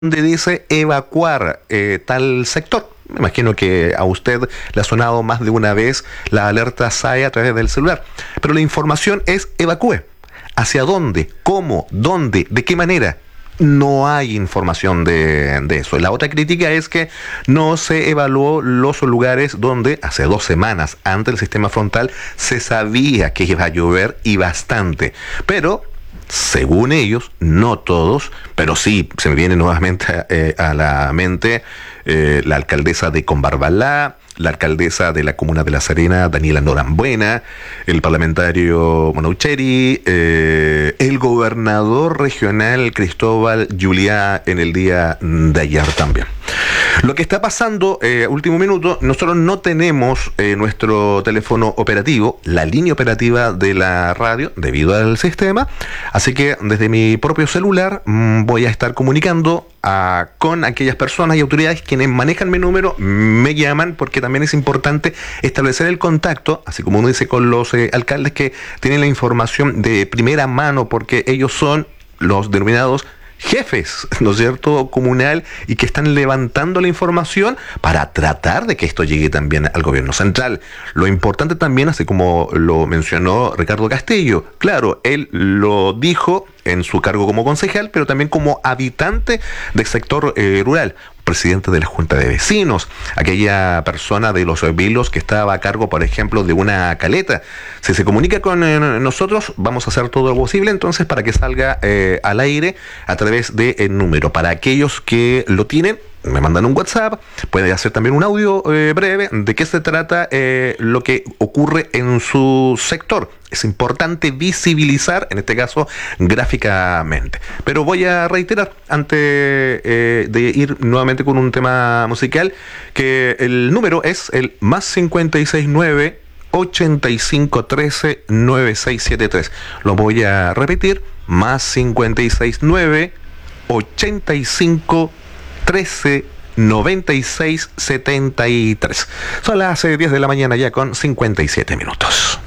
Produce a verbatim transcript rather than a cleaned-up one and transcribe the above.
donde dice evacuar eh, tal sector. Me imagino que a usted le ha sonado más de una vez la alerta S A E a través del celular. Pero la información es evacúe. ¿Hacia dónde? ¿Cómo? ¿Dónde? ¿De qué manera? No hay información de, de eso. La otra crítica es que no se evaluó los lugares donde hace dos semanas antes del sistema frontal se sabía que iba a llover y bastante. Pero según ellos, no todos, pero sí se me viene nuevamente eh, a la mente eh, la alcaldesa de Combarbalá, la alcaldesa de la comuna de La Serena, Daniela Norambuena, el parlamentario Monaucheri, eh, el gobernador regional Cristóbal Juliá en el día de ayer también. Lo que está pasando, eh, último minuto, nosotros no tenemos eh, nuestro teléfono operativo, la línea operativa de la radio, debido al sistema, así que desde mi propio celular mmm, voy a estar comunicando a, con aquellas personas y autoridades quienes manejan mi número, me llaman, porque también es importante establecer el contacto, así como uno dice con los eh, alcaldes que tienen la información de primera mano, porque ellos son los denominados jefes, ¿no es cierto?, comunal, y que están levantando la información para tratar de que esto llegue también al gobierno central. Lo importante también, así como lo mencionó Ricardo Castillo, claro, él lo dijo en su cargo como concejal, pero también como habitante del sector eh, rural, presidente de la Junta de Vecinos, aquella persona de los vilos que estaba a cargo, por ejemplo, de una caleta. Si se comunica con eh, nosotros, vamos a hacer todo lo posible entonces para que salga eh, al aire a través del número. Para aquellos que lo tienen, me mandan un WhatsApp, pueden hacer también un audio eh, breve de qué se trata eh, lo que ocurre en su sector. Es importante visibilizar, en este caso, gráficamente. Pero voy a reiterar, antes eh, de ir nuevamente con un tema musical, que el número es el más cincuenta y seis nueve, ochenta y cinco trece, noventa y seis setenta y tres. Lo voy a repetir, más cincuenta y seis nueve, ochenta y cinco trece, noventa y seis setenta y tres. Son las diez de la mañana ya con cincuenta y siete minutos.